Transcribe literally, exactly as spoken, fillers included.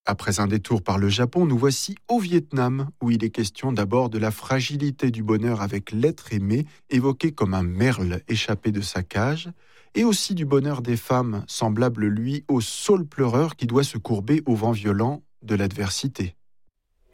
Après un détour par le Japon, nous voici au Vietnam, où il est question d'abord de la fragilité du bonheur avec l'être aimé, évoqué comme un merle échappé de sa cage, et aussi du bonheur des femmes, semblable lui au saule pleureur qui doit se courber au vent violent de l'adversité.